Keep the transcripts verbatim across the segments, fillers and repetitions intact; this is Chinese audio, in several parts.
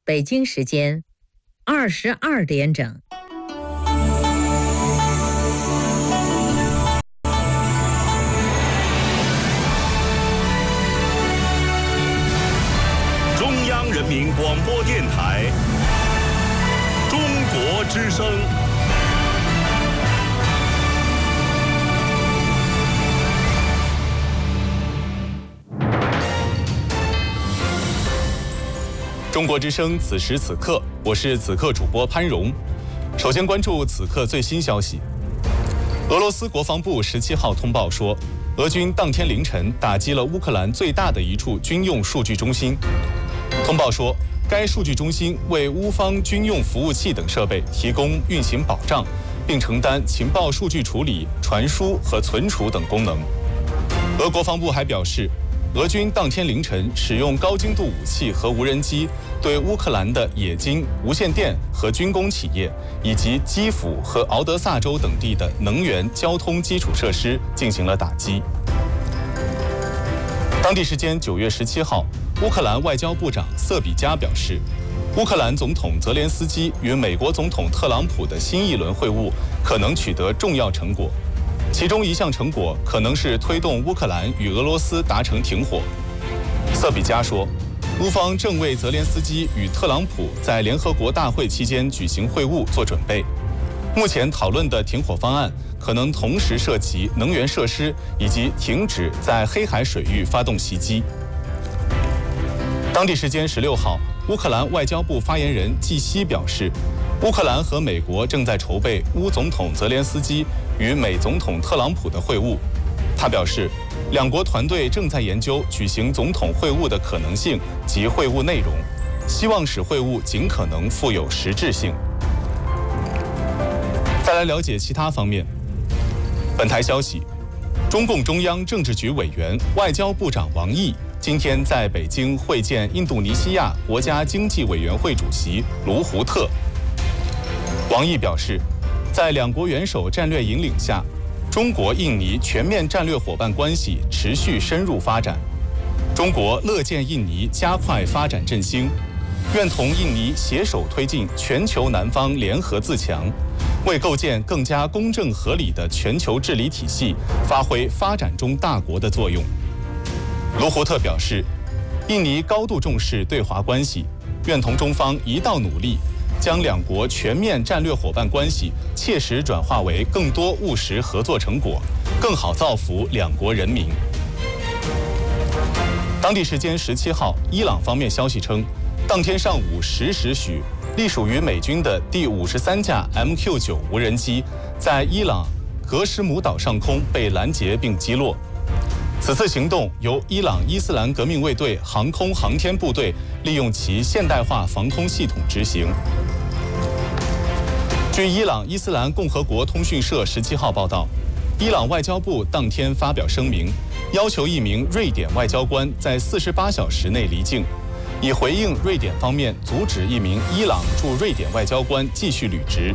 北京时间二十二点整。 中央人民广播电台中国之声。中国之声，此时此刻，我是此刻主播潘荣。首先关注此刻最新消息。俄罗斯国防部十七号通报说，俄军当天凌晨打击了乌克兰最大的一处军用数据中心。通报说，该数据中心为乌方军用服务器等设备提供运行保障，并承担情报数据处理、传输和存储等功能。俄国防部还表示，俄军当天凌晨使用高精度武器和无人机，对乌克兰的冶金、无线电和军工企业，以及基辅和敖德萨州等地的能源、交通基础设施进行了打击。当地时间九月十七号，乌克兰外交部长瑟比加表示，乌克兰总统泽连斯基与美国总统特朗普的新一轮会晤可能取得重要成果。其中一项成果可能是推动乌克兰与俄罗斯达成停火。瑟比加说，乌方正为泽连斯基与特朗普在联合国大会期间举行会晤做准备。目前讨论的停火方案可能同时涉及能源设施以及停止在黑海水域发动袭击。当地时间十六号，乌克兰外交部发言人季希表示，乌克兰和美国正在筹备乌总统泽连斯基与美总统特朗普的会晤。他表示，两国团队正在研究举行总统会晤的可能性及会晤内容，希望使会晤尽可能富有实质性。再来了解其他方面。本台消息，中共中央政治局委员、外交部长王毅今天在北京会见印度尼西亚国家经济委员会主席卢胡特。王毅表示，在两国元首战略引领下，中国印尼全面战略伙伴关系持续深入发展。中国乐见印尼加快发展振兴，愿同印尼携手推进全球南方联合自强，为构建更加公正合理的全球治理体系发挥发展中大国的作用。卢胡特表示，印尼高度重视对华关系，愿同中方一道努力，将两国全面战略伙伴关系切实转化为更多务实合作成果，更好造福两国人民。当地时间十七号，伊朗方面消息称，当天上午十时许，隶属于美军的第五十三架 M Q 九 无人机在伊朗格什姆岛上空被拦截并击落。此次行动由伊朗伊斯兰革命卫队航空航天部队利用其现代化防空系统执行。据伊朗伊斯兰共和国通讯社十七号报道，伊朗外交部当天发表声明，要求一名瑞典外交官在四十八小时内离境，以回应瑞典方面阻止一名伊朗驻瑞典外交官继续履职。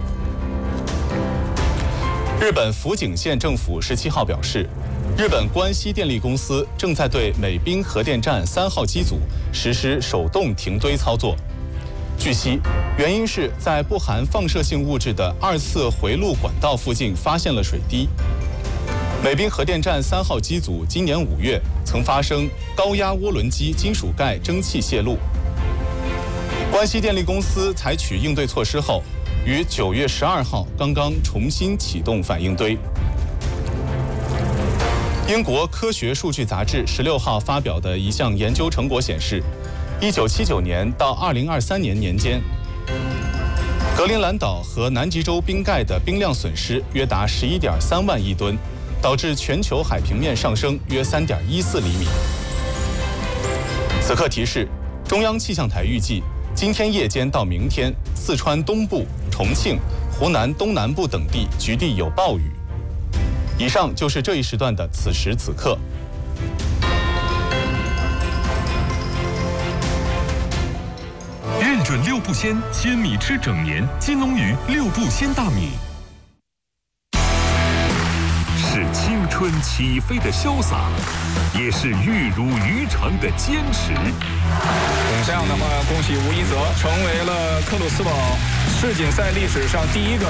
日本福井县政府十七号表示，日本关西电力公司正在对美滨核电站三号机组实施手动停堆操作。据悉，原因是在不含放射性物质的二次回路管道附近发现了水滴。美滨核电站三号机组今年五月曾发生高压涡轮机金属盖蒸汽泄漏。关西电力公司采取应对措施后，于九月十二号刚刚重新启动反应堆。英国科学数据杂志十六号发表的一项研究成果显示，一九七九年到二零二三年年间，格陵兰岛和南极洲冰盖的冰量损失约达十一点三万亿吨，导致全球海平面上升约三点一四厘米。此刻提示，中央气象台预计，今天夜间到明天，四川东部、重庆、湖南东南部等地局地有暴雨。以上就是这一时段的此时此刻。 认准六步鲜，鲜米吃整年。金龙鱼六步鲜大米，是青春起飞的潇洒，也是玉汝于成的坚持。 我们这样的话，恭喜吴一泽成为了克鲁斯堡世锦赛历史上第一个